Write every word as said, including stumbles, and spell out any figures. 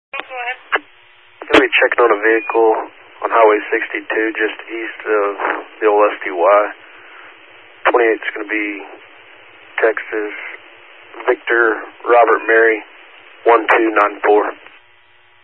Go ahead. Going to be checking on a vehicle on Highway sixty-two just east of the old S T Y. twenty-eight is going to be Texas Victor Robert Mary one two nine four.